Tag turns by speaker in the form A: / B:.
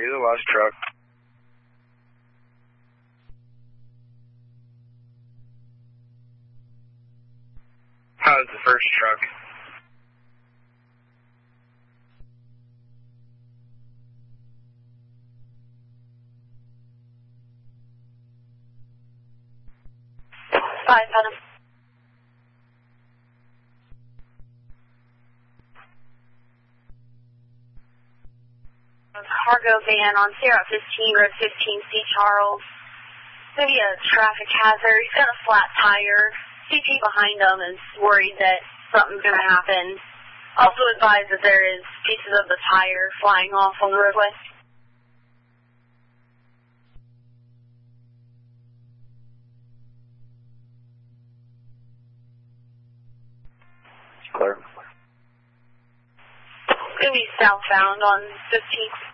A: you're the lost truck. How's the first truck?
B: Five, Adam. Cargo van on Sierra 15, Road 15, C. Charles. Maybe a traffic hazard. He's got a flat tire. CP behind him is worried that something's going to happen. Also advised that there is pieces of the tire flying off on the roadway.
A: Clear.
B: It's going to be southbound on 15th.